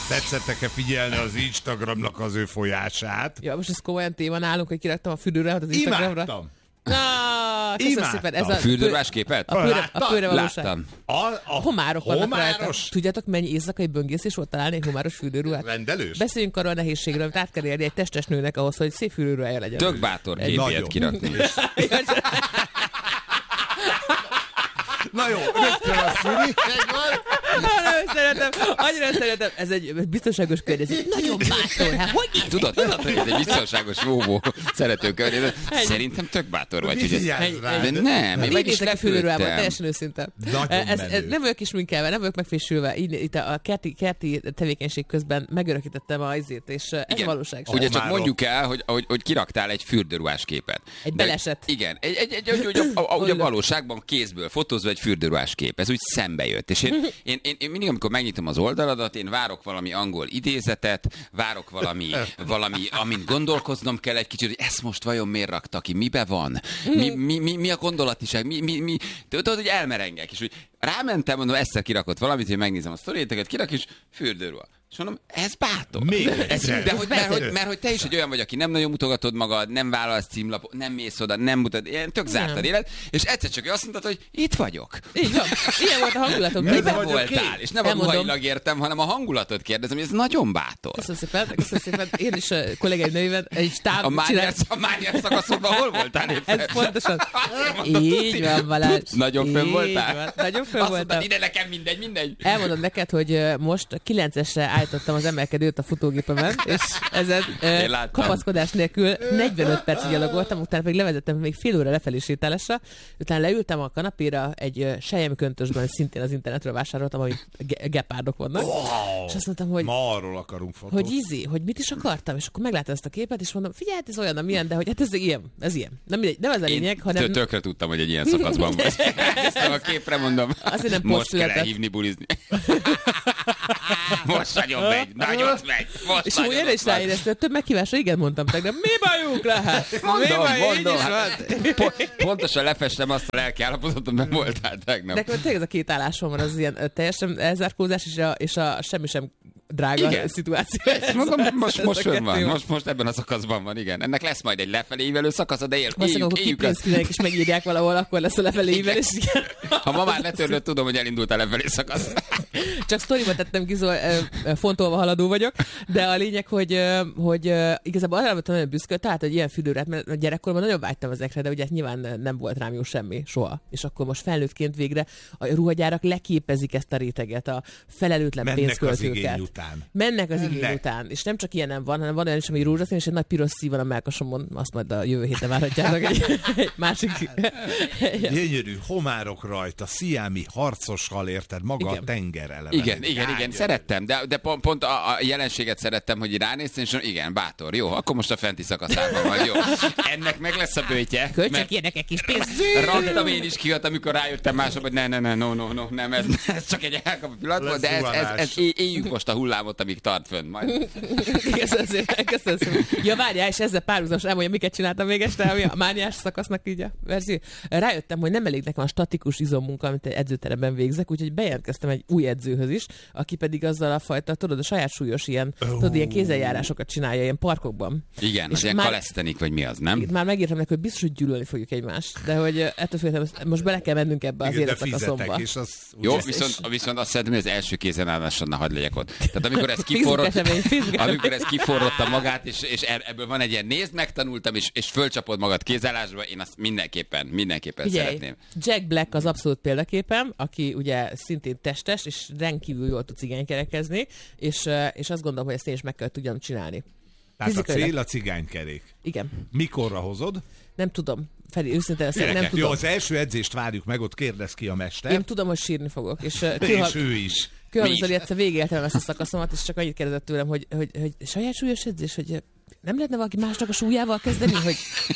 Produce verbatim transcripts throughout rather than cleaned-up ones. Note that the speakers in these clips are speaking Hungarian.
tetszettek-e figyelni az Instagramnak az ő folyását. Ja, most ez komolyan téma nálunk, hogy kiraktam a fürdőruhát az Instagramra. Imádtam. Na, köszönöm szépen. Ez a fürdőruhás képet? A pőre, a pőre valóság. Láttam. A, a Homárok vannak rajta. homáros? Tudjátok, mennyi éjszakai böngészés volt találni egy homáros fürdőruhát? Rendelős? Beszéljünk arról a nehézségről, amit át kell érni egy testes nőnek ahhoz, hogy szép fürdőruhája legyen. Tök bátor képet kirakni. Na jó, rögtön a szüli. Nagyon szeretem, annyira szeretem. Ez egy biztonságos környezet. Nagyon bátor. Hát hogy így? Tudod, tudod, hogy ez egy biztonságos vóvó szerető környezet. Szerintem tök bátor vagy. Hogy ez... De nem, én meg is lepődtem. Teljesen őszinte. Ez, ez, nem vagyok is minkelve, nem vagyok megfésülve. Így, itt a kerti, kerti tevékenység közben megörökítettem a izét, és ez igen, valóság. Ugye csak mondjuk el, hogy, hogy, hogy kiraktál egy fürdőruhás képet. Egy beleset. Igen, egy, egy, egy, egy, egy, a, a, a, a valóságban kézből fotózva egy fürdőruhás kép. Ez úgy szembe jött. És én, én, én, én mindig, amikor megnyitom az oldaladat, én várok valami angol idézetet, várok valami, valami, amint gondolkoznom kell egy kicsit, hogy ezt most vajon miért rakta ki, mibe van, mi, mi, mi, mi a gondolatiság, mi, mi, mi, tudod, hogy elmerengek, és hogy rámentem, mondom, egyszer kirakott valamit, hogy megnézem a sztoriéteket, kirak, és fürdőruha. És mondom, ez bátor. Még ez, de hogy, mert, hogy, mert hogy te is egy olyan vagy, aki nem nagyon mutogatod magad, nem vállalsz címlapot, nem mész oda, nem mutat, ilyen tök zárt élet, és egyszer csak azt mondtad, hogy itt vagyok. Így van. Ilyen volt a hangulatom. Miben voltál? És nem a ruhailag értem, hanem a hangulatot kérdezem, hogy ez nagyon bátor. Köszönöm szépen, köszönöm szépen. Én is a kollégáim nőiben egy stáb a Mániás, a Mániás szakaszodban hol voltál éppen? Ez pontosan. Így van, Balázs. Nagyon fönn voltál? Nagyon fönn voltam. Ide nekem mindegy, mindegy. Elmondom neked, hogy most kilencesre állítottam az emelkedőt a futógépemen, és ezen uh, kapaszkodás nélkül negyvenöt percig gyalogoltam, utána pedig levezettem még fél óra lefelé sétálásra, utána leültem a kanapéra egy uh, selyemköntösben, szintén az internetről vásároltam, ahol ge- gepárdok vannak, wow. És azt mondtam, hogy ma arról akarunk fotót. Hogy ízi, hogy mit is akartam, és akkor megláttam ezt a képet, és mondom, figyelj, ez olyan, amilyen, de hogy hát ez ilyen, ez ilyen. Nem, mindegy, nem ez a lényeg, hanem... Én tökre tudtam, hogy egy ilyen szakaszban vagy. Ezt a képre mondom. Azért nem most kell elhívni, bulizni. Most nagyon megy, nagyot megy. Most és úgy erre is ráéreztem, több meghívásra igen mondtam tegnap. Mi bajuk lehet? Mondom, mondom. Po- pontosan lefestem azt a lelki állapotot, amiben voltál tegnap. Nekem tényleg ez a két állásom van, az ilyen teljesen elzárkózás, és a, és a semmi sem drága igen. szituáció. Mondom, most, most fönn van, most, most ebben a szakaszban van, igen. Ennek lesz majd egy lefelé ívelő szakasz, de él, éljük, éljük, éljük azt. És megírják valahol, akkor lesz a lefelé ívelés. Ha ma már letörlött, tudom, hogy elindult a lefelé szakasz. Csak sztoriba tettem ki, fontolva haladó vagyok, de a lényeg, hogy, hogy igazából arra voltam nagyon büszke, tehát egy ilyen fürdőrát, mert gyerekkorban nagyon vágytam ezekre, de ugye nyilván nem volt rám jó semmi, soha. És akkor most felnőttként végre a ruhagyárak leképezik ezt a réteget, a felelőtlen mennek pénzköltőket. Az igény után. Mennek az igény után. És nem csak ilyen nem van, hanem van olyan is, ami rózsaszín, és egy nagy piros szív van a mellkasomon, azt majd a jövő héten várhatjátok egy, egy másik. Gyönyörű homárok rajta, sziámi harcos hal, érted, maga igen. A tenger eleve. Igen, igen, igen, szerettem, de, de pont, pont a, a jelenséget szerettem, hogy ránéztem, és igen, bátor, jó, akkor most a fenti szakaszában vagy, jó. Ennek meg lesz a bőtje. Kölcsök ilyenekek kis pénzt. Raktam én is kihat, amikor rájöttem mások, hogy ne, ne, ne, no, no, no, nem, ez, ez csak egy elkapó pillanat volt, de ez, ez, ez, éljük most a hullámot, amíg tart fönn majd. Köszönöm szépen, köszönöm szépen. Ja, várjál, és ezzel párhuzamos elmondja, miket csináltam még este, ami a mániás szakasznak így a verzió. Rájöttem, hogy nem elég nekem a statikus izommunka, amit egy edzőteremben végzek, úgyhogy bejelentkeztem egy új edzőhöz is, aki pedig azzal a fajta, tudod, a saját súlyos ilyen, oh. tudod, ilyen kézzeljárásokat csinálja ilyen parkokban. Igen, az ilyen kalesztenik, vagy mi az, nem? Már megírtam neki, hogy biztos, hogy gyűlölni fogjuk egymást, de hogy ettől féltem, most bele kell mennünk ebbe az életszakaszomba. Jó, viszont, viszont azt szeretném, hogy az első kézen állásra ne hadd legyek ott. Tehát amikor ez kiforrott, amikor ez kiforrotta magát, és, és ebből van egy ilyen nézd, megtanultam, és, és fölcsapod magad kézállásba, én azt mindenképpen, mindenképpen Figyelj, szeretném. Jack Black az abszolút példaképem, aki ugye szintén testes, és rendkívül jól tud cigánykerekezni, és, és azt gondolom, hogy ezt én is meg kell tudjam csinálni. Tehát a cél a cigánykerék. Igen. Mikorra hozod? Nem tudom. Feri, őszintén nem Gyerekek, tudom. Jó, az első edzést várjuk meg, ott kérdez ki a mester. Én tudom, hogy sírni fogok. És, és ő is. Különböző egyszer végigéltem ezt a szakaszomat, és csak annyit kérdezett tőlem, hogy, hogy, hogy saját súlyos edzés, hogy nem lehetne valaki másnak a súlyával kezdeni, hogy...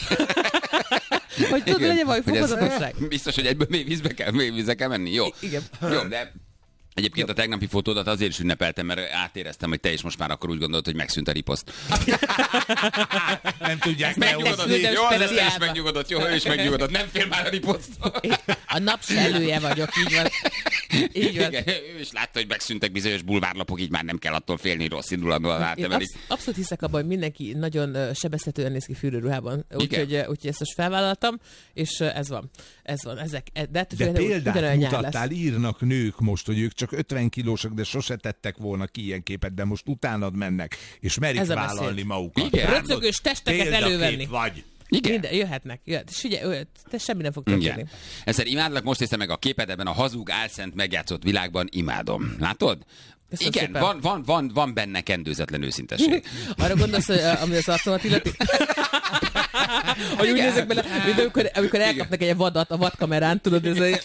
hogy tudod, legyen valami fokozatosság. Biztos, hogy egyből mély vízbe kell, mély vízbe kell menni. Jó. Igen. Jó, de... Egyébként a tegnapi fotódat azért is ünnepeltem, mert átéreztem, hogy te is most már akkor úgy gondolod, hogy megszűnt a riposzt. Nem tudják megnyugodott. Jó, az is megnyugodott. Jó, ő is megnyugodott. Nem fél már a riposzt. A napsellője vagyok, így van. Igen, ő is látta, hogy megszűntek bizonyos bulvárlapok, így már nem kell attól félni, rossz indulatban átemelik. Absz- abszolút hiszek abban, hogy mindenki nagyon sebezhetően néz ki fürdőruhában. Úgyhogy úgy, ezt most felvállaltam, és ez van. Ez van. Ezek, de de példát mutattál, írnak nők most, hogy ők csak ötven kilósak, de sose tettek volna ki ilyen képet, de most utánad mennek, és merik vállalni magukat. Röcögős testeket elővenni. Vagy. Igen. Minden, jöhetnek. jöhet. És ugye, te semmi nem fog történni. Ezzel imádlak, most néztem meg a képed ebben a hazug, álszent, megjátszott világban, imádom. Látod? Köszönöm igen, van, van, van, van benne kendőzetlen őszintesség. Arra gondolsz, hogy ami az arcomat illeti? Hogy úgy nézek bele, mint amikor, amikor elkapnak egy vadat a vadkamerán, tudod, ez egy...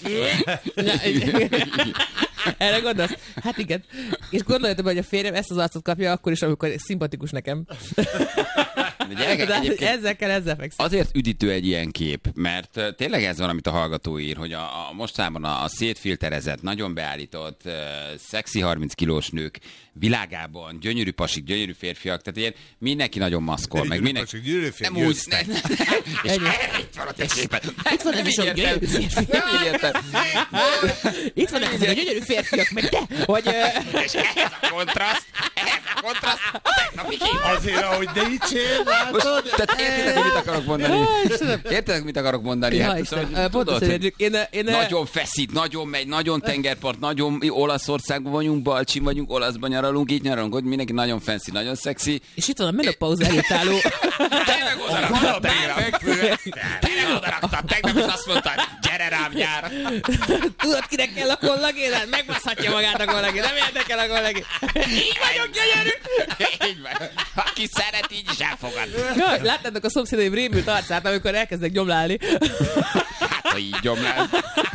Erre gondolsz? Hát igen. És gondoljatok, hogy a férjem ezt az arcot kapja akkor is, amikor szimpatikus nekem. De, gyerekek, de ezzel kell, ezzel fekszik. Azért üdítő egy ilyen kép, mert tényleg ez van, amit a hallgató ír, hogy a, a mostában a, a szétfilterezett, nagyon beállított, uh, szexi harminc kilós nők világában, gyönyörű pasik, gyönyörű férfiak, tehát ilyen mindenki nagyon maszkol, meg mindenki... Pasik, gyönyörű férfiak, nem úgy, ne, ne, és erre itt van a tessépen. Itt van ez is a gyönyörű férfiak. Itt van ezek a gyönyörű férfiak, meg te, hogy... És ehhez a kontraszt, ehhez a kontraszt, a tegnapi kép. Azért, ahogy de így csér, látod? Tehát értitek, hogy mit akarok mondani? Értitek, mit akarok mondani? Ja, Isten, pontosan értjük. Nagyon feszít, nagyon megy, nagyon tengerpart, nagyon Olaszországban vagyunk, Balcsin vagyunk, olaszban nyaralunk, így nyaralunk, hogy mindenki nagyon fancy, nagyon szexi. És itt van a menopauza előtt álló. Te meg odaraktam tegnap. Te meg odaraktam tegnap, és azt mondtad, gyere rám nyára. Tudod, kinek kell a kollagén? Megbaszhatja magát a kollagén, nem érdekel a kollagén. Így vagyok gyönyörű. Így van. Aki szeret, így is elfogad. Jaj, láttátok a szomszédaim rémült arcát, amikor elkezdek gyomlálni. Hát, ha így gyomlál.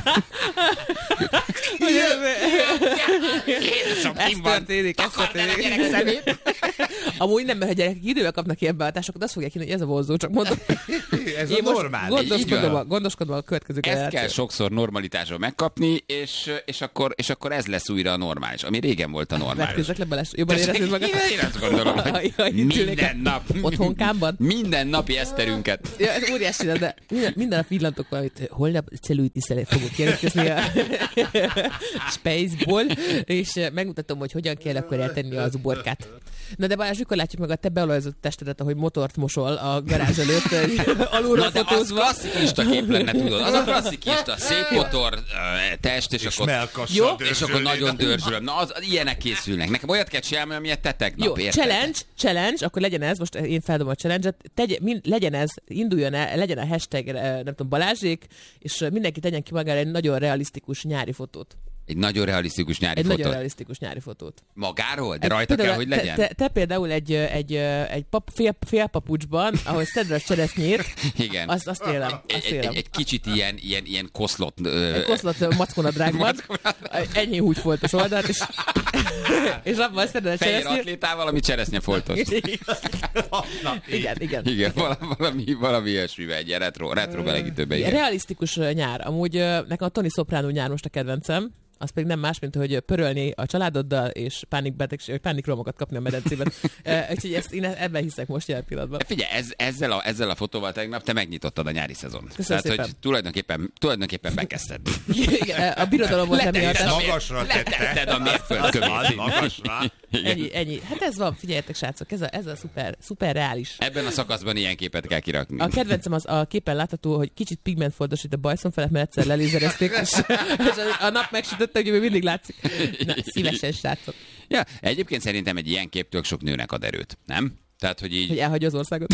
Ez történik, ez történik. Amúgy nem, mert ha gyerekek idővel kapnak ilyen beállításokat, azt fogják hinni, hogy ez a vonzó, csak mondom. Ez a normális. Gondoskodom, gondoskodom a következő Ezt kell sokszor normalitásról megkapni, és, és, akkor, és akkor ez lesz újra a normális, ami régen volt a normális. Vetkőzzek le Balázs, jobban érezted magad? Én azt gondolom, hogy minden nap. Otthonkámban? Minden napi eszterünket. Ja, ez óriási, de minden, minden nap villantok valamit, holnap cellulitis-szel fogok jelentkezni a Spaceból, és megmutatom, hogy hogyan kell akkor eltenni az uborkát. Na de Balázs, mikor látjuk meg a te beolajozott testedet, ahogy motort mosol a garázs előtt, alulról fotózva. Az klasszikista kép lenne, tudod. Az a klasszikista, szép motor, test, és, és akkor... Jó, és akkor nagyon dörzsölöm. Na, az, ilyenek készülnek. Nekem olyat kell csinálni, amilyet te tegnap, jó, érted? Challenge, challenge, akkor legyen ez, most én feldobom a challenge-et, tegy, mind, legyen ez, induljon el, legyen a hashtag, nem tudom, Balázsék, és mindenki tegyen ki magára egy nagyon realisztikus nyári fotót. Egy nagyon realisztikus nyári egy fotót. Egy nagyon realisztikus nyári fotót. Magáról? De rajta például, kell, hogy legyen? Te, te, te például egy, egy, egy pap, fél, félpapucsban, ahogy szedre a cseresznyét, igen. Azt, azt élem. Azt egy, élem. Egy, egy kicsit ilyen, ilyen, ilyen koszlott... Egy koszlott mackonadrágban, ennyi húgyfoltos oldalt, és, és abban szedre a cseresznyét. Fehér atlétával, ami cseresznyefoltos. igen, igen. Igen, valami, valami ilyesmivel, egy retro, retro belegítőben. Realisztikus nyár. Amúgy nekem a Tony Soprano nyár most a kedvencem. Az pedig nem más, mint hogy pörölni a családoddal, és pánikbetegség, pánikromokat kapni a medencében. Úgyhogy ezt én ebben hiszek most jelen pillanatban. Figyelj, ez, ezzel, a, ezzel a fotóval tegnap te megnyitottad a nyári szezon. Köszönöm Tehát, szépen. hogy tulajdonképpen, tulajdonképpen bekezdted. Igen, a birodalom volt emiatt. Magasra letetted a mérföldkövét. Magasra. Ennyi, ennyi. Hát ez van, figyeljetek srácok, ez a, ez a szuper, szuper reális. Ebben a szakaszban ilyen képet kell kirakni. A kedvencem az a képen látható, hogy kicsit pigmentfoltosít a bajszom felett, mert egyszer lelézerezték, és, és a nap megsütötte, hogy még mindig látszik. Na, szívesen srácok. Ja, egyébként szerintem egy ilyen kép tök sok nőnek ad erőt, nem? Tehát, hogy így... Hogy elhagyja az országot.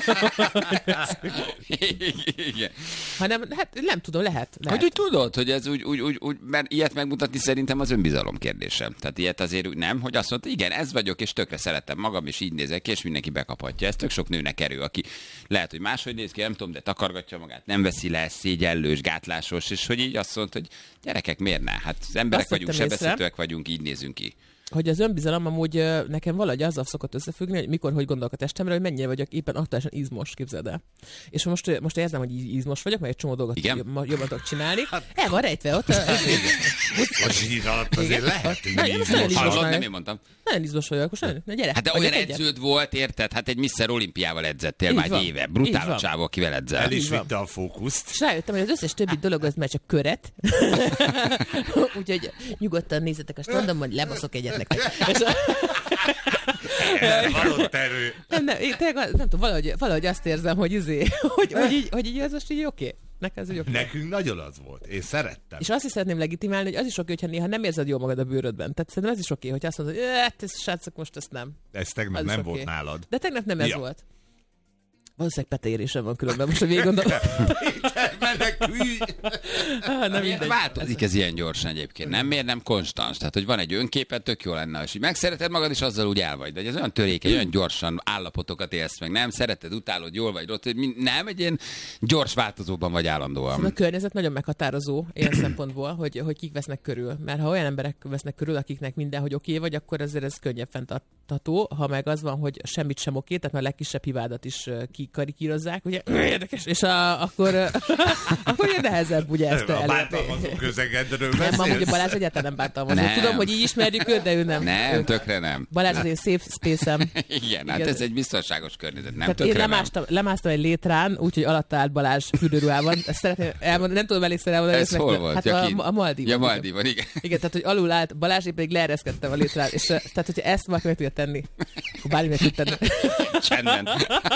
Igen. Hanem, hát nem tudom, lehet. lehet. Hogy úgy tudod, hogy ez úgy, úgy, úgy, úgy, mert ilyet megmutatni szerintem az önbizalom kérdése. Tehát ilyet azért úgy nem, hogy azt mondta, igen, ez vagyok, és tökre szeretem magam, és így nézek ki, és mindenki bekaphatja. Ez tök sok nőnek erő, aki lehet, hogy máshogy néz ki, nem tudom, de takargatja magát, nem veszi le, szégyellős, gátlásos, és hogy így azt mondta, hogy gyerekek, miért ne? Hát az emberek azt vagyunk, sebezhetőek vagyunk, így nézünk ki. hogy az önbizalom amúgy nekem valahogy azzal szokott összefüggni, hogy mikor, hogy gondolok a testemre, hogy mennyire vagyok éppen aktuálisan izmos, képzeld el. És most, most érzem, hogy izmos vagyok, meg egy csomó dolgot jobban tudok csinálni. El van rejtve ott. A zsír alatt azért lehet, izmos. Hallod, nem én mondtam. Nagyon izmos vagyok, most nagyon, na gyere. Hát de olyan edződ volt, érted? Hát egy miszter olimpiával edzettél már egy éve. Brutál a csávó, akivel edzel. El is vitte a fókuszt. És rájöttem, hogy az összes többi dolog az már csak köret. Úgyhogy nyugodtan nézzetek a standon, majd lebaszok egyet nektek. Valott erő. Nem, nem, én tényleg, nem tudom, valahogy, valahogy azt érzem, hogy, izé, hogy, hogy, így, hogy így az most így oké. Okay. Nekem ez okay. Nekünk nagyon az volt. Én szerettem. És azt is szeretném legitimálni, hogy az is oké, okay, hogyha néha nem érzed jól magad a bőrödben. Tehát szerintem ez is oké, okay, hogy azt mondod, hogy hát, srácok, most ezt nem. Ez tegnap nem okay. volt nálad. De tegnap nem ez ja. volt. Valószínűleg peteérésem van különben, most a végig gondolom. Menekülj! ah, Változik ez ilyen gyorsan egyébként, nem? Miért nem konstans? Tehát, hogy van egy önképed, tök jó lenne, és hogy megszereted magad, és azzal úgy el vagy. De ez olyan törékeny, olyan gyorsan állapotokat élsz meg, nem? Szereted, utálod, jól vagy, rossz, nem? Egy ilyen gyors változóban vagy állandóan. Szóval a környezet nagyon meghatározó ilyen szempontból, hogy, hogy kik vesznek körül. Mert ha olyan emberek vesznek körül, akiknek mindenhogy oké okay vagy, akkor azért ez könnyebb fenntartható. Ha meg az van, hogy semmit sem oké, tehát már a legkisebb hibádat is kikarikírozzák, ugye, érdekes, és a, akkor, akkor ugye nehezebb ugye ezt elérni. A bántalmazó közegedről beszélsz? Nem, amúgy Balázs egyáltalán nem bántalmazó. Nem. Tudom, hogy így ismerjük őt, de ő nem. Nem, ő, tökre nem. Balázs az én safe space-em. Igen, hát ez egy biztonságos környezet, nem Tehát tökre én lemásztam, nem. lemásztam egy létrán, úgyhogy alatta állt Balázs fürdőruhában. Ezt szeretném elmondani, nem tudom elégszer elmondani. Ez hol volt? Hát a, a Maldívon. Ja, Maldívon, igen. Igen, tehát hogy alul állt Balázs, én pedig leereszkedtem a létrán. És tehát, hogyha ezt valaki meg tudja tenni, akkor bármi meg tud tenni. Csendben.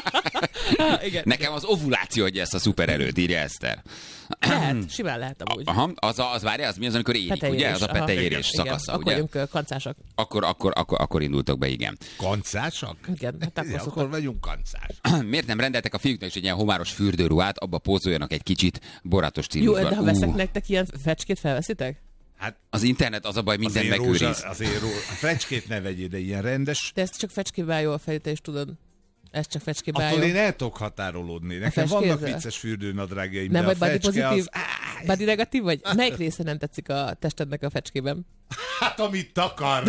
Igen. Nekem az ovuláció adja ezt a szupererőt, írja Eszter. Lehet, simán lehet amúgy. Aha, az, a, az várja, az mi az, amikor érik, peteérés, ugye? Az a peteérés szakasza, igen, ugye? Akkor vagyunk kancásak. Akkor, akkor, akkor, akkor indultok be, igen. Kancásak? Igen, hát akkor, ja, akkor vagyunk kancás. Miért nem rendeltek a fiúknak is egy ilyen homáros fürdőruhát, abba pózoljanak egy kicsit borátos stílusban? Jó, de ha veszek nektek ilyen fecskét, felveszitek? Hát az internet az a baj, minden megőriz. Azért rózsa, a fecskét ne vegyél, de ilyen rendes. De ezt csak fecskébe áll jól fel, te is tudod. Ez csak fecskébe áll. Attól én el tudok határolódni. Nekem vannak vicces fürdőnadrágjaim, de a fecske az... Body negatív vagy? Melyik része nem tetszik a testednek a fecskében? Hát, amit takar.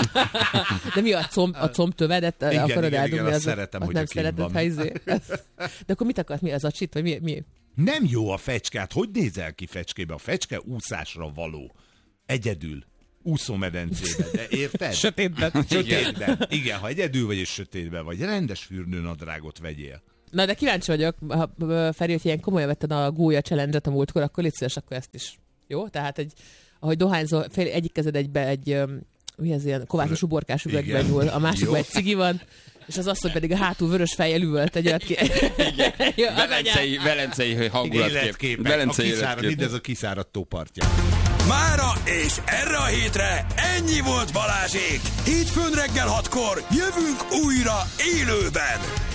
De mi a comb, a combtövedet igen, akarod igen, eldugni? igen, az, szeretem, hogy nem szereted, ha izé. De akkor mit akarsz? Mi az a csit? Vagy mi? mi? Nem jó a fecskát. Hogy nézel ki fecskébe? A fecske úszásra való. Egyedül. Úszómedencében, de érted? Sötétben. Sötétben. Igen, ha egyedül vagy és sötétben vagy, rendes fürdőnadrágot vegyél. Na, de kíváncsi vagyok, ha Feri, hogy ilyen komolyan vetted a gólya challenge-et a múltkor, akkor légy szíves, akkor ezt is. Jó? Tehát, egy, ahogy dohányzol, fél, egyik kezed egybe egy, mi ez ilyen kovászos uborkás üvegben nyúl, a másikban egy cigi van, és az asszony pedig a hátul vörös fejjel üvölt egy olyat ki. Igen, velencei, velencei hangulatkép. Velencei életkép. Mindez a kiszáradt tópartja. Mára és erre a hétre ennyi volt Balázsék. Hétfőn reggel hatkor jövünk újra élőben.